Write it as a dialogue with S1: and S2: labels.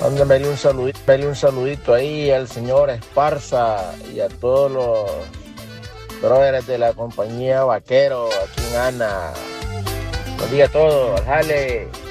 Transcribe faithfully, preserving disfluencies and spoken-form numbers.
S1: Mándame un saludito, mándame un saludito ahí al señor Esparza y a todos los brothers de la compañía Vaquero, aquí en Ana. Buen día a todos, jale.